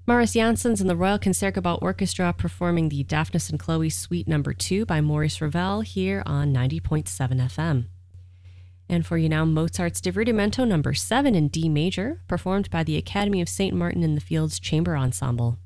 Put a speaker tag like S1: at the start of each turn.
S1: Maurice Janssens and the Royal Concertgebouw Orchestra performing the Daphnis and Chloe Suite No. 2 by Maurice Ravel here on 90.7 FM. And for you now, Mozart's Divertimento No. 7 in D major, performed by the Academy of St. Martin in the Fields Chamber Ensemble.